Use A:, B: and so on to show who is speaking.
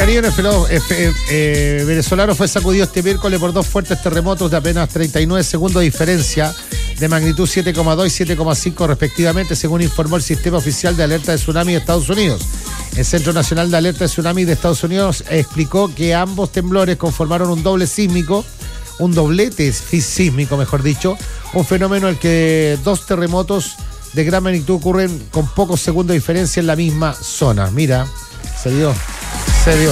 A: Cañón venezolano fue sacudido este miércoles por dos fuertes terremotos de apenas 39 segundos de diferencia, de magnitud 7,2 y 7,5 respectivamente, según informó el Sistema Oficial de Alerta de Tsunami de Estados Unidos. El Centro Nacional de Alerta de Tsunami de Estados Unidos explicó que ambos temblores conformaron un doblete sísmico, mejor dicho, un fenómeno en el que dos terremotos de gran magnitud ocurren con pocos segundos de diferencia en la misma zona. Mira, se dio.